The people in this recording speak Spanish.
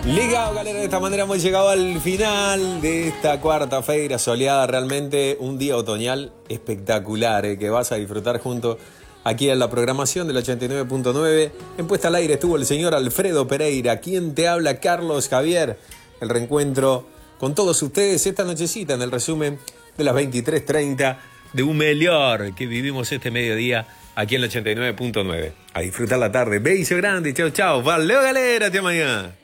Ligado, galera, de esta manera hemos llegado al final de esta cuarta-feira soleada, realmente un día otoñal espectacular, que vas a disfrutar junto aquí en la programación del 89.9. En puesta al aire estuvo el señor Alfredo Pereira, quien te habla, Carlos Javier. El reencuentro con todos ustedes esta nochecita en el resumen de las 23:30 de un mejor que vivimos este mediodía aquí en el 89.9. A disfrutar la tarde. Beso grande, chao, chao. Valeu, galera, hasta mañana.